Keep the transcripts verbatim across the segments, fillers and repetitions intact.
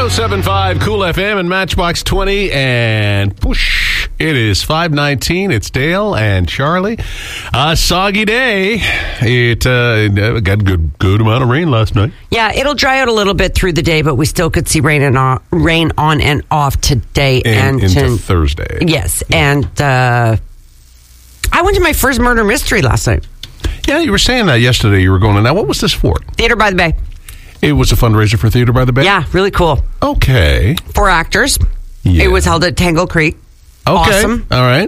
oh seven five Cool F M and Matchbox twenty, and push. It is five nineteen. It's Dale and Charlie. Uh, soggy day. It uh, got a good, good amount of rain last night. Yeah, it'll dry out a little bit through the day, but we still could see rain and on, rain on and off today and, and into to, Thursday. Yes, and uh, I went to my first murder mystery last night. Yeah, you were saying that yesterday. You were going to. Now, what was this for? Theater by the Bay. It was a fundraiser for Theater by the Bay? Yeah, really cool. Okay. For actors. Yeah. It was held at Tangle Creek. Okay. Awesome. All right.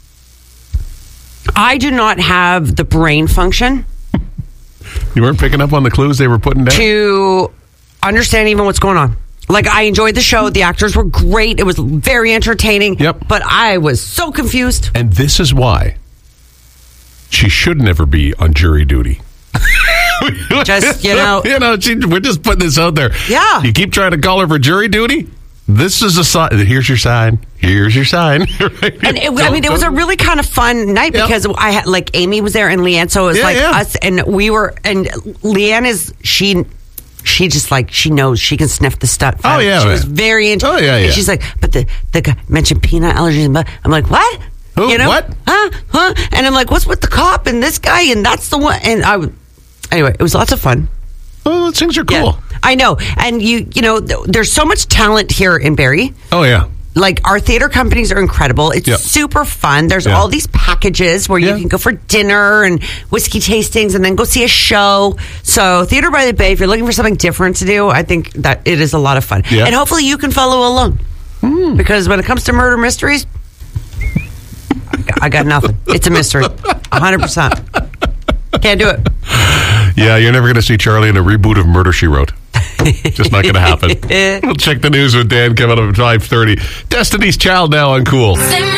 I do not have the brain function You weren't picking up on the clues they were putting down? to understand even what's going on. Like, I enjoyed the show. The actors were great. It was very entertaining. Yep. But I was so confused. And this is why she should never be on jury duty. Just, you know. you know, she, we're just putting this out there. Yeah. You keep trying to call her for jury duty? This is a sign. Here's your sign. Here's your sign. Right? And it, I mean, it was a really kind of fun night Yep. because I had, like, Amy was there and Leanne, so it was Yeah, like yeah. us, and we were, and Leanne is, she, she just like, she knows, she can sniff the stuff. Oh, yeah, She man. was very into Oh, yeah, yeah. And she's like, but the, the guy mentioned peanut allergies, but I'm like, what? Who? You know? What? Huh? Huh? And I'm like, what's with the cop and this guy and that's the one, and I, anyway, it was lots of fun. Oh, those things are cool. Yeah, I know. And you, you know, th- there's so much talent here in Barrie. Oh, yeah. Like, our theater companies are incredible. It's Yep. super fun. There's Yeah. all these packages where Yeah. you can go for dinner and whiskey tastings and then go see a show. So, Theater by the Bay, if you're looking for something different to do, I think that it is a lot of fun. Yeah. And hopefully you can follow along. Hmm. Because when it comes to murder mysteries, I got, I got nothing. It's a mystery. one hundred percent. Can't do it. Yeah, you're never going to see Charlie in a reboot of Murder, She Wrote. Just not going to happen. We'll check the news with Dan coming up at five thirty. Destiny's Child now on Cool.